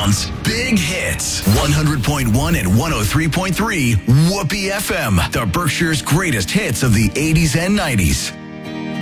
sounds, big hits. 100.1 and 103.3 Whoopee FM. The Berkshire's greatest hits of the 80s and 90s.